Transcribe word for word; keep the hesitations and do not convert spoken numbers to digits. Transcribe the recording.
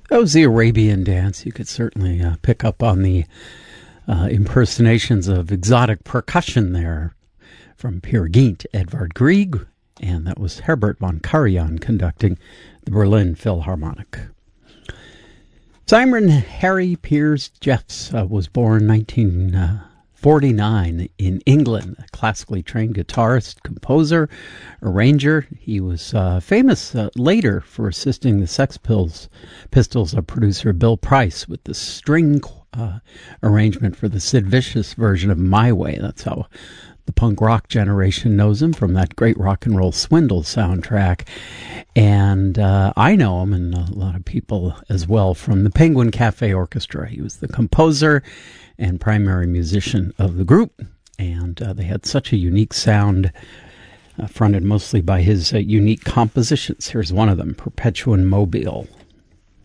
That was the Arabian Dance. You could certainly uh, pick up on the uh, impersonations of exotic percussion there from Peer Gynt, Edvard Grieg, and that was Herbert von Karajan conducting the Berlin Philharmonic. Simon Harry Piers Jeffs uh, was born nineteen forty-nine in England, a classically trained guitarist, composer, arranger. He was uh, famous uh, later for assisting the Sex Pistols, Pistols uh, producer Bill Price with the string uh, arrangement for the Sid Vicious version of My Way. That's how the punk rock generation knows him, from that great Rock and Roll Swindle soundtrack. And uh, I know him, and a lot of people as well, from the Penguin Cafe Orchestra. He was the composer and primary musician of the group, and uh, they had such a unique sound, uh, fronted mostly by his uh, unique compositions. Here's one of them, Perpetuan Mobile.